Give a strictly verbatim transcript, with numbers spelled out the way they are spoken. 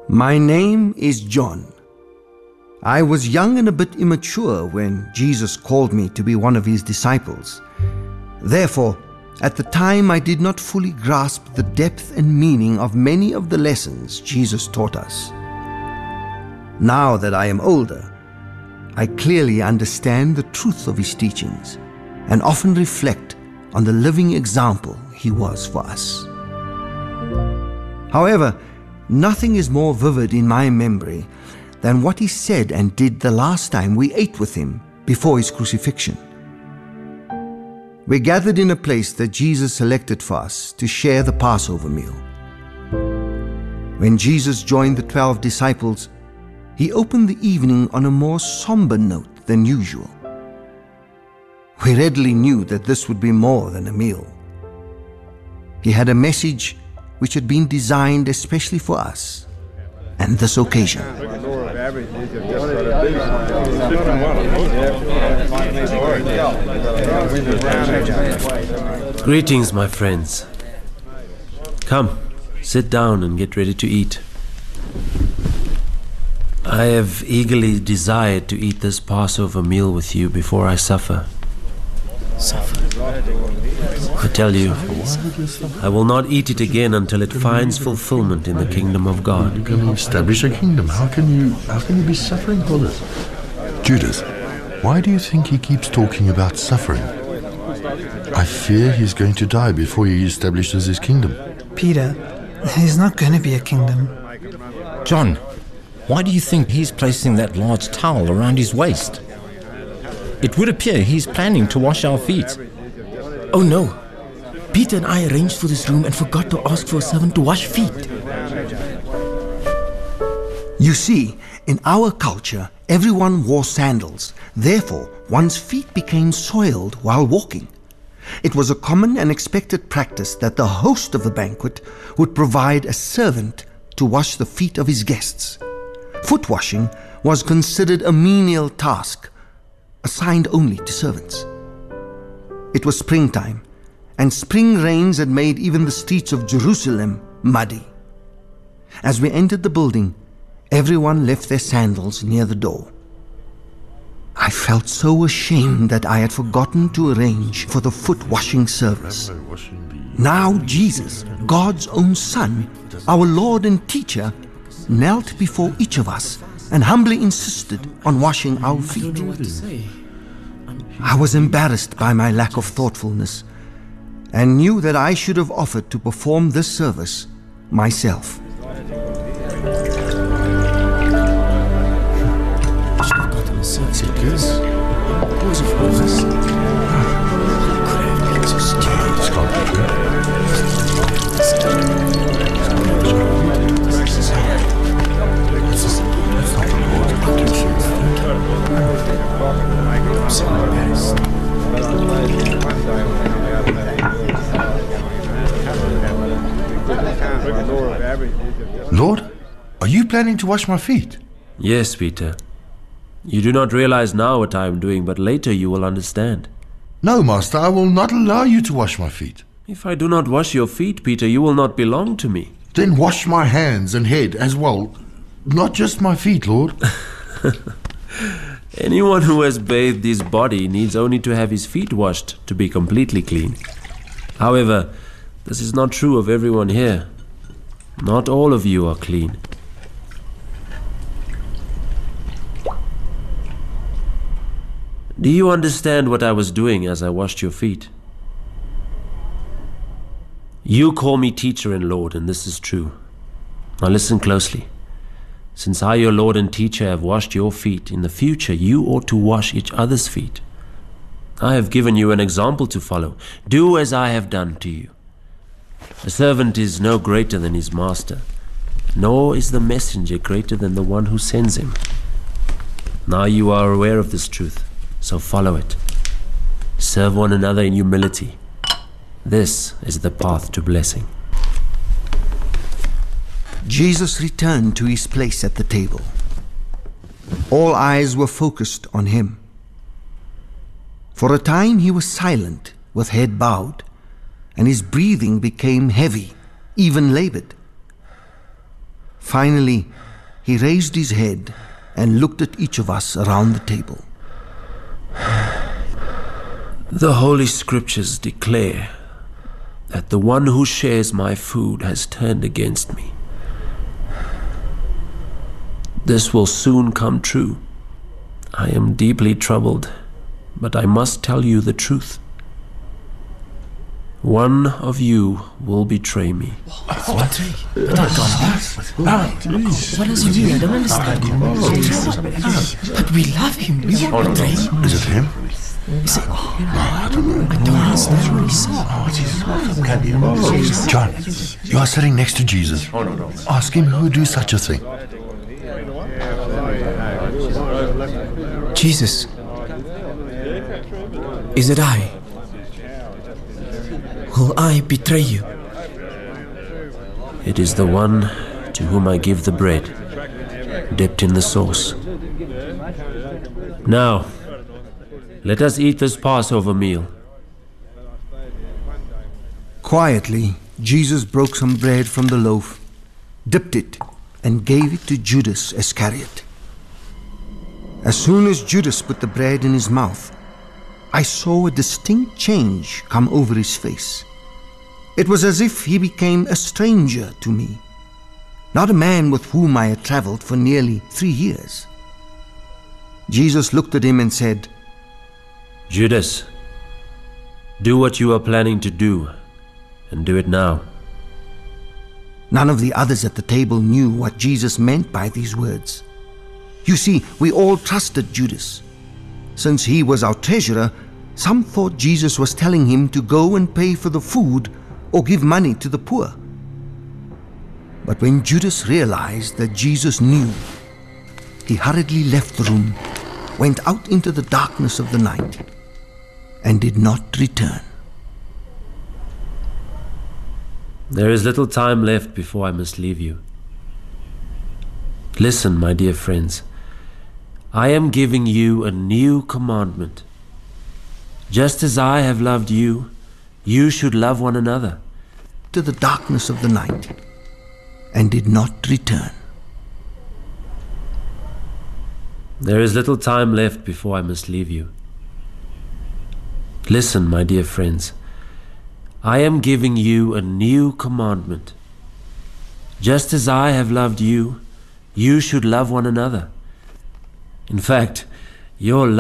My name is John. I was young and a bit immature when Jesus called me to be one of his disciples. Therefore, at the time I did not fully grasp the depth and meaning of many of the lessons Jesus taught us. Now that I am older, I clearly understand the truth of his teachings and often reflect on the living example he was for us. However, nothing is more vivid in my memory than what he said and did the last time we ate with him before his crucifixion. We gathered in a place that Jesus selected for us to share the Passover meal. When Jesus joined the twelve disciples, he opened the evening on a more somber note than usual. We readily knew that this would be more than a meal. He had a message which had been designed especially for us and this occasion. Greetings, my friends. Come, sit down and get ready to eat. I have eagerly desired to eat this Passover meal with you before I suffer. Suffer? I tell you, I will not eat it again until it finds fulfillment in the kingdom of God. You're going to establish a kingdom. How can you, how can you be suffering for this? Judas, why do you think he keeps talking about suffering? I fear he's going to die before he establishes his kingdom. Peter, he's not going to be a kingdom. John, why do you think he's placing that large towel around his waist? It would appear he's planning to wash our feet. Oh no! Peter and I arranged for this room and forgot to ask for a servant to wash feet. You see, in our culture, everyone wore sandals. Therefore, one's feet became soiled while walking. It was a common and expected practice that the host of the banquet would provide a servant to wash the feet of his guests. Foot washing was considered a menial task, assigned only to servants. It was springtime, and spring rains had made even the streets of Jerusalem muddy. As we entered the building, everyone left their sandals near the door. I felt so ashamed that I had forgotten to arrange for the foot-washing service. Now Jesus, God's own Son, our Lord and Teacher, knelt before each of us and humbly insisted on washing our feet. I was embarrassed by my lack of thoughtfulness and knew that I should have offered to perform this service myself. Lord, are you planning to wash my feet? Yes, Peter. You do not realize now what I am doing, but later you will understand. No, Master, I will not allow you to wash my feet. If I do not wash your feet, Peter, you will not belong to me. Then wash my hands and head as well. Not just my feet, Lord. Anyone who has bathed his body needs only to have his feet washed to be completely clean. However, this is not true of everyone here. Not all of you are clean. Do you understand what I was doing as I washed your feet? You call me teacher and Lord, and this is true. Now listen closely. Since I, your Lord and teacher, have washed your feet, in the future you ought to wash each other's feet. I have given you an example to follow. Do as I have done to you. A servant is no greater than his master, nor is the messenger greater than the one who sends him. Now you are aware of this truth, so follow it. Serve one another in humility. This is the path to blessing. Jesus returned to his place at the table. All eyes were focused on him. For a time he was silent, with head bowed, and his breathing became heavy, even labored. Finally, he raised his head and looked at each of us around the table. The Holy Scriptures declare that the one who shares my food has turned against me. This will soon come true. I am deeply troubled, but I must tell you the truth. One of you will betray me. What? What does he mean? I don't understand. But we love him. We won't betray him. Is it him? Is it? No, I don't know. I don't understand what he said. John, you are sitting next to Jesus. Ask him who would do such a thing. Jesus, is it I? Will I betray you? It is the one to whom I give the bread, dipped in the sauce. Now, let us eat this Passover meal. Quietly, Jesus broke some bread from the loaf, dipped it, and gave it to Judas Iscariot. As soon as Judas put the bread in his mouth, I saw a distinct change come over his face. It was as if he became a stranger to me, not a man with whom I had traveled for nearly three years. Jesus looked at him and said, Judas, do what you are planning to do, and do it now. None of the others at the table knew what Jesus meant by these words. You see, we all trusted Judas. Since he was our treasurer, some thought Jesus was telling him to go and pay for the food or give money to the poor. But when Judas realized that Jesus knew, he hurriedly left the room, went out into the darkness of the night, and did not return. There is little time left before I must leave you. Listen, my dear friends. I am giving you a new commandment. Just as I have loved you, you should love one another. To the darkness of the night, and did not return. There is little time left before I must leave you. Listen, my dear friends. I am giving you a new commandment. Just as I have loved you, you should love one another. In fact, your love